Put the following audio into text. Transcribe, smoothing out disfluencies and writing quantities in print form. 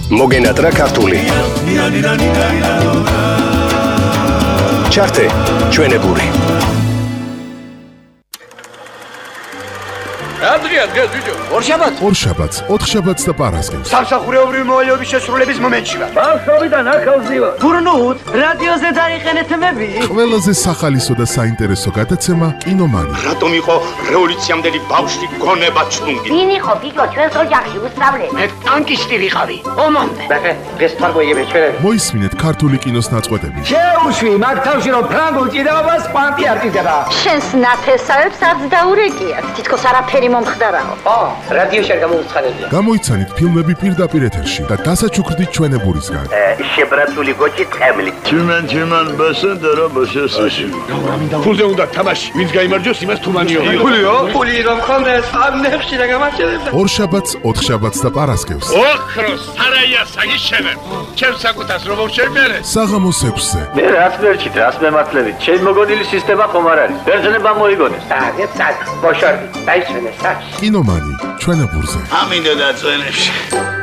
მოგენატრა ქართული. ჩართე ჩვენებური. დღეს ბიჭო. ორშაბათს, ოთხშაბათს და პარასკევს. სამსახურეობრივი მოვალეობის შესრულების მომენტში ვარ. ბავშვობიდან ახალზი ვარ. გურნუთ, რადიოზე დაიყენეთ მები. ყველაზე სახალისო და საინტერესო გადაცემა კინომანი. რატომ იყო რევოლუციამდელი ბავშვი გონება ჩუნგი? ვინ იყო გიგო ჩვენს ოჯახში უსწავლელი? მე ტანკისტი ვიყავი. ომამდე. დღეს თარგმნიები ჩვენები. მოისმინეთ ქართული კინოს ნაწყვეტები. შეუშვი მაგ თავში რომ ფრანგულ ჭიდაობას კვანტი არ ჭირდება. შენს ნათესავებს არც დაურეკიათ. თითქოს არაფერი მომხდარაო. რადიოში არ გამოუცხადებია. გამოიცანით ფილმები პირდაპირ ეთერში და დასაჩუქრდით ჩვენებურისგან. შებრაცული გოჭი ტყემლი. Чиман басендера басесაში. ფულზე უნდა თამაში. ვინც გაიმარჯვოს, იმას თუმანიო. ფული რომ ხონდეს ამ ნებში და გამარჯვებდა. ორშაბათს, ოთხშაბათს და პარასკევს. ოქროს სარაია საგიშენებ. ჩემს საკუთას რომ შევმერე. საღამოს 6-ზე. მე რაც მერჩით, რას მემართლებით. ჩემ მოგონილი სისტემა ხომ არ არის. ბერძნება მოიგონეს. ბოშორდი, დაიჩვენეს. კინომანი ჩვენებურზე. ამინდა და წვენებში.